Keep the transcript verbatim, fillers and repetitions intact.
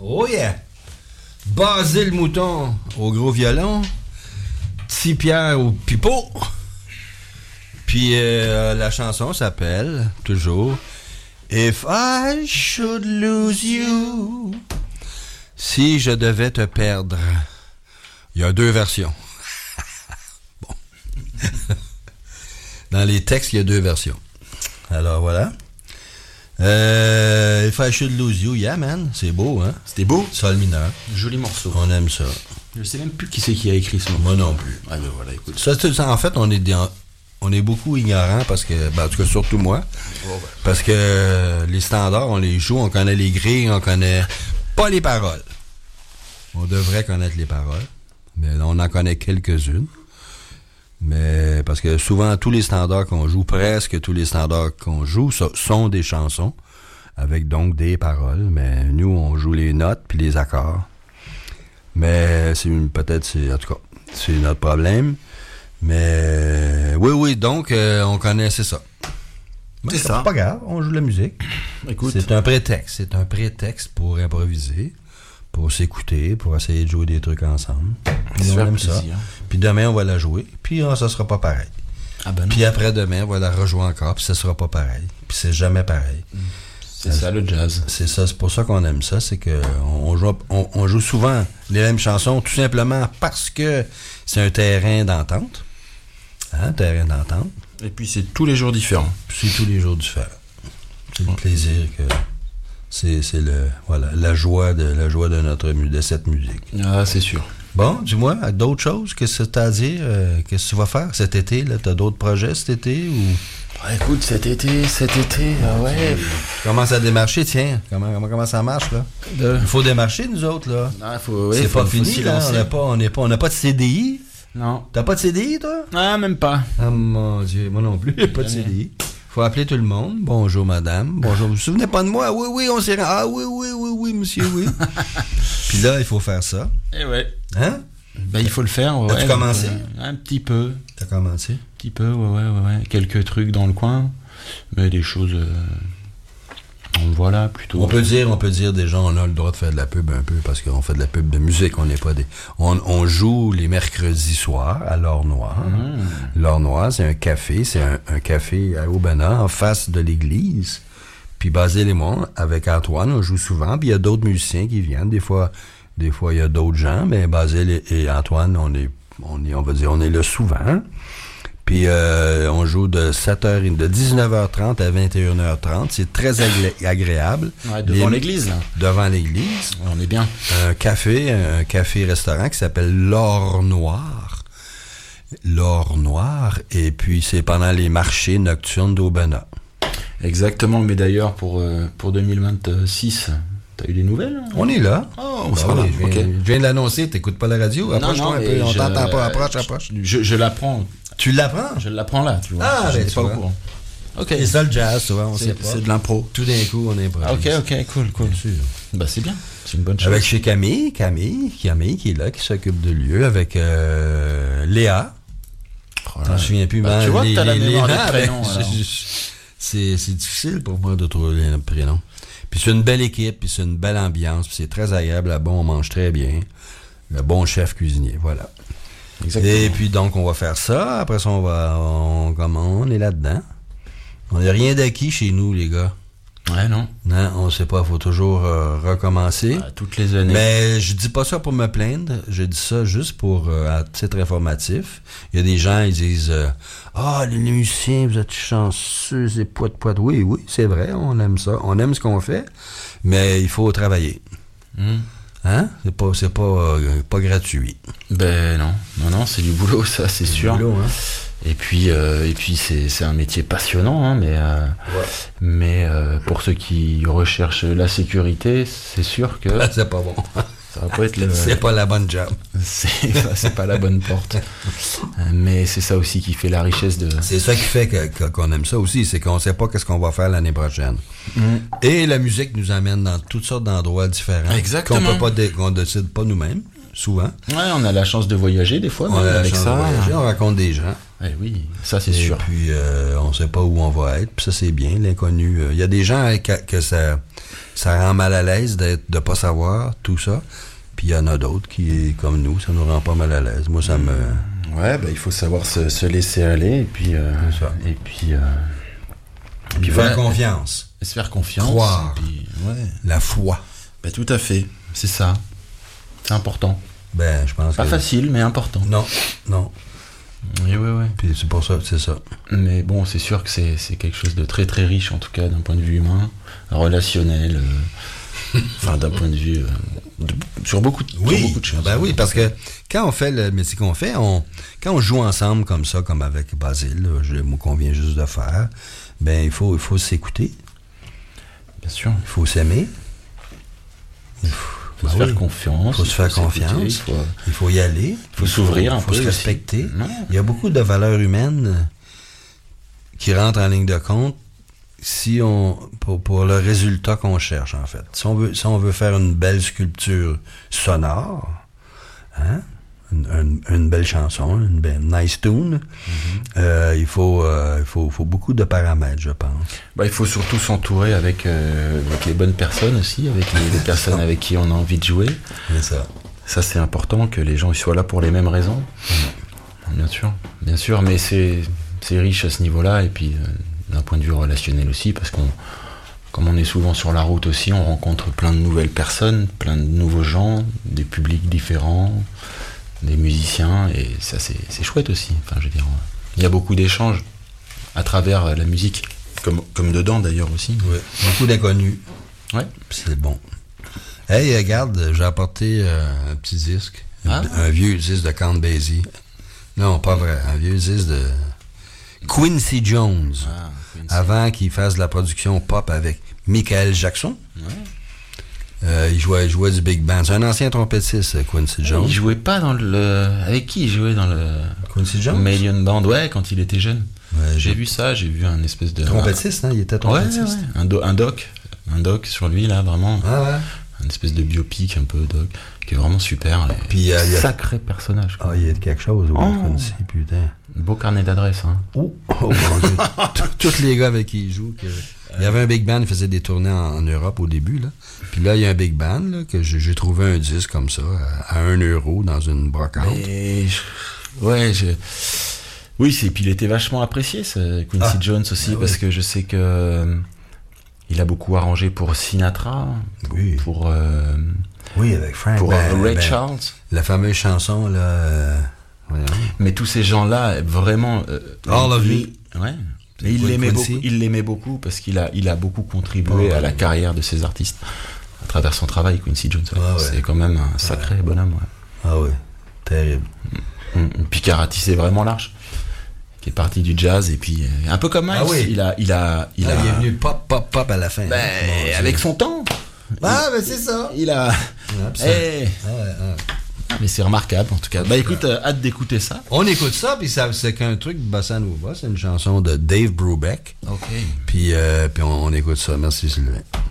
Oh yeah! Basile Mouton au gros violon. Petit Pierre au pipeau. Puis euh, la chanson s'appelle, toujours, If I Should Lose You. Si je devais te perdre. Il y a deux versions. Bon. Dans les textes, il y a deux versions. Alors voilà. Euh, If I Should Lose You, yeah man, c'est beau, hein? C'était beau? Sol mineur. Joli morceau. On aime ça. Je sais même plus qui c'est qui a écrit ce morceau. Moi non plus. Ah ben voilà, écoute. Ça, ça, en fait, on est des, on est beaucoup ignorants parce que, ben, en tout cas, surtout moi, Oh, ben. parce que euh, les standards, on les joue, on connaît les grilles, on connaît pas les paroles. On devrait connaître les paroles, mais on en connaît quelques-unes. Mais parce que souvent, tous les standards qu'on joue, presque tous les standards qu'on joue, so, sont des chansons, avec donc des paroles. Mais nous, on joue les notes puis les accords. Mais c'est une, peut-être, c'est, en tout cas, c'est notre problème. Mais oui, oui, donc, euh, on connaît, c'est ça. C'est Mais ça. C'est pas grave, on joue de la musique. Écoute. C'est un prétexte. C'est un prétexte pour improviser, pour s'écouter, pour essayer de jouer des trucs ensemble. Puis on aime ça. Puis demain, on va la jouer. Puis oh, ça sera pas pareil. Ah ben non. Puis après-demain, on va la rejouer encore. Puis ça sera pas pareil. Puis c'est jamais pareil. C'est ça, le jazz. C'est ça, c'est pour ça qu'on aime ça. C'est que on joue, on, on joue souvent les mêmes chansons, tout simplement parce que c'est un terrain d'entente. Hein, terrain d'entente. Et puis c'est tous les jours différents. Puis c'est tous les jours différents. C'est le plaisir que c'est, c'est le voilà la joie de la joie de notre de cette musique. Ah, c'est sûr. Bon, dis-moi, d'autres choses, qu'est-ce que tu as à dire, euh, qu'est-ce que tu vas faire cet été là, t'as d'autres projets cet été ou Ouais, écoute, cet été, cet été, ah ouais. Commence à démarcher, tiens, comment comment, comment ça marche là? De... Il faut démarcher nous autres là. Ah, faut, ouais, c'est faut, pas faut fini s'y là, lancer. on n'a pas on n'est pas on n'a pas de C D I. Non. T'as pas de C D I toi? Ah, même pas. Ah mon Dieu, moi non plus, pas de C D I. Faut appeler tout le monde. Bonjour madame. Bonjour. Vous vous souvenez pas de moi? Oui, oui, on s'est rendu. Ah oui, oui, oui, oui, monsieur, oui. Puis là, il faut faire ça. Eh ouais. Hein? Ben, il faut le faire. Ouais, As-tu commencé? Euh, un petit peu. T'as commencé? Un petit peu, ouais, ouais, ouais, ouais. Quelques trucs dans le coin. Mais des choses. Euh... Voilà, plutôt. On peut dire, on peut dire déjà, on a le droit de faire de la pub un peu parce qu'on fait de la pub de musique. On n'est pas des. On, on joue les mercredis soirs à l'Or Noir. Mmh. L'Or Noir, c'est un café, c'est un, un café à Aubenas en face de l'église. Puis Basile et moi, avec Antoine, on joue souvent. Puis il y a d'autres musiciens qui viennent. Des fois, des fois il y a d'autres gens, mais Basile et, et Antoine, on est, on est, on va dire, on est là souvent. Puis euh, on joue de sept heures, de dix-neuf heures trente à vingt et une heures trente. C'est très agré- agréable. Ouais, devant Les, l'église, là. Devant l'église. On est bien. Un café, un café-restaurant qui s'appelle l'Or Noir. L'Or Noir. Et puis c'est pendant les marchés nocturnes d'Aubenas. Exactement, mais d'ailleurs pour, euh, pour deux mille vingt-six, t'as eu des nouvelles? On est là. Oh, on bah sera oui, là. je, viens, Okay. je viens de l'annoncer, t'écoutes pas la radio? Approche-toi non, non, un peu, on je, t'entend pas, approche, euh, approche. Je, je l'apprends. Tu l'apprends? Je l'apprends là, tu vois. Ah, je ben, n'étais tu pas vois. au courant. Ok. C'est ça le jazz, souvent, on c'est, sait pas. c'est de l'impro. Tout d'un coup, on improvise. Ok, ok, cool, cool. Bien sûr. Bah c'est bien, c'est une bonne chose. Avec chez Camille, Camille, Camille qui est là, qui s'occupe de lieu, avec euh, Léa. Oh là Je là. me souviens plus, Bah, mais tu vois que t'as la mémoire des ben, prénoms, je- alors. je- c'est, c'est difficile pour moi de trouver les prénoms. Puis c'est une belle équipe, puis c'est une belle ambiance, puis c'est très agréable là-bas, on mange très bien. Le bon chef cuisinier, voilà. Exactement. Et puis donc on va faire ça, après ça on va, on, comment on est là-dedans. On n'a rien d'acquis chez nous les gars. Ouais, non. Non, on sait pas, il faut toujours euh, recommencer. Ah, toutes les années. Mais je dis pas ça pour me plaindre, je dis ça juste pour euh, à titre informatif. Il y a des gens, ils disent euh, ah, les musiciens, vous êtes chanceux, c'est poète poète. Oui, oui, c'est vrai, on aime ça, on aime ce qu'on fait, mais il faut travailler. Mmh. Hein? C'est pas c'est pas euh, pas gratuit. Ben non, non, non, c'est du boulot, ça, c'est, C'est sûr. du boulot, hein? Et puis, euh, et puis c'est, c'est un métier passionnant, hein, mais, euh, ouais. mais euh, pour ceux qui recherchent la sécurité, c'est sûr que c'est pas bon. ça va pas être le... C'est pas la bonne job. C'est, c'est pas la bonne porte. Mais c'est ça aussi qui fait la richesse de... C'est ça qui fait que, que, qu'on aime ça aussi, c'est qu'on sait pas qu'est-ce qu'on va faire l'année prochaine. Mm. Et la musique nous amène dans toutes sortes d'endroits différents. Exactement. Qu'on peut pas, dé- qu'on décide pas nous-mêmes. souvent. Ouais, on a la chance de voyager des fois, On a la avec chance ça. de voyager, on rencontre des gens. Ouais, oui, ça c'est Et sûr. puis, euh, on sait pas où on va être. Puis ça, c'est bien, l'inconnu. Il y a des gens que, que ça, ça rend mal à l'aise d'être, de pas savoir tout ça. Puis il y en a d'autres qui, comme nous, ça nous rend pas mal à l'aise. Moi, ça me... Ouais, bah, il faut savoir se, se laisser aller. Et puis... Euh, C'est ça. Et puis... Euh, Et puis faire confiance. Se faire confiance. Croire. Et puis, ouais. La foi. Bah, tout à fait. C'est ça. C'est important. Ben, je pense Pas que... facile, mais important. Non, non. Oui, oui, oui. Puis c'est pour ça, c'est ça. Mais bon, c'est sûr que c'est, c'est quelque chose de très très riche, en tout cas, d'un point de vue humain, relationnel, euh, enfin, d'un point de vue... Euh, de, sur, beaucoup de, Oui, sur beaucoup de choses. ben oui, parce que quand on fait le métier qu'on fait, on, quand on joue ensemble comme ça, comme avec Basile, là, je, moi qu'on vient juste de faire, ben il faut, il faut s'écouter. Bien sûr. Il faut s'aimer. Il faut, faut ben se oui. faire confiance. Il faut se faire confiance. Il faut, il faut y aller. Il faut, faut s'ouvrir un faut peu. Il faut se respecter. Il y a beaucoup de valeurs humaines qui rentrent en ligne de compte si on pour, pour le résultat qu'on cherche, en fait. Si on veut, si on veut faire une belle sculpture sonore, hein, une, une, une belle chanson, une belle nice tune, mm-hmm. euh, il faut, euh, il faut, faut beaucoup de paramètres, je pense. Bah, il faut surtout s'entourer avec, euh, avec les bonnes personnes aussi, avec les, les personnes avec qui on a envie de jouer. C'est ça. Ça, c'est important que les gens soient là pour les mêmes raisons. Mm. Bien sûr, bien sûr, mais c'est, c'est riche à ce niveau-là, et puis euh, d'un point de vue relationnel aussi, parce qu'on, comme on est souvent sur la route aussi, on rencontre plein de nouvelles personnes, plein de nouveaux gens, des publics différents, des musiciens, et ça c'est, c'est chouette aussi. Enfin, je veux dire, il y a beaucoup d'échanges à travers la musique, comme, comme dedans d'ailleurs aussi. Oui, beaucoup d'inconnus. Ouais. C'est bon. Hey, regarde, j'ai apporté euh, un petit disque, ah. un, un vieux disque de Count Basie. Non, pas vrai, un vieux disque de Quincy Jones, ah, Quincy. Avant qu'il fasse de la production pop avec Michael Jackson. Ouais. Euh, il, jouait, il jouait du big band. C'est un ancien trompettiste, Quincy Jones. Il jouait pas dans le... Avec qui il jouait dans le... Quincy Jones? Million Band, ouais, quand il était jeune. Ouais, j'ai, j'ai vu ça, j'ai vu un espèce de... Trompettiste, hein? Il était trompettiste. Ouais, ouais. Un, do, un doc. Un doc sur lui, là, vraiment. Ah ouais. Une espèce de biopic un peu, doc, qui est vraiment super. Puis, euh, il y a... Sacré personnage. Ah, il y a quelque chose, oui, oh. Quincy, putain. Beau carnet d'adresse, hein. Oh, oh mon Dieu. Tous les gars avec qui il joue... Que... Il y avait un big band, il faisait des tournées en, en Europe au début, là. Puis là, il y a un big band, là, que j'ai, j'ai trouvé un disque comme ça, à, à un euro, dans une brocante. Mais je... Ouais, je... Oui, c'est... puis il était vachement apprécié, ce Quincy ah, Jones aussi, ah, parce oui. que je sais que... Euh, il a beaucoup arrangé pour Sinatra, oui. pour... Euh, oui, avec Frank. Pour ben, Ray ben, Charles. La fameuse chanson, là... Euh, mais tous ces gens-là, vraiment... Euh, All of Me. Ouais. Mais il l'aimait, beaucoup, il l'aimait beaucoup parce qu'il a, il a beaucoup contribué oh, à la ouais. carrière de ces artistes à travers son travail, Quincy Jones. Ah, ouais. C'est quand même un sacré ouais. bonhomme. Ouais. Ah ouais, terrible. Puis qui a ratissé vraiment large, qui est parti du jazz et puis un peu comme Miles. Ah, oui. Il a, il a, il, ah, a, il est venu pop, pop, pop à la fin. Ben, hein. bon, avec son temps. Ah, il, ben c'est ça. Il a. Ah, hey. ah, ouais, ah. Mais c'est remarquable en tout cas. Bah écoute, euh, hâte d'écouter ça. On écoute ça, puis ça, c'est qu'un truc de bossa nova, c'est une chanson de Dave Brubeck. Ok. Puis, euh, puis on, on écoute ça. Merci Sylvain.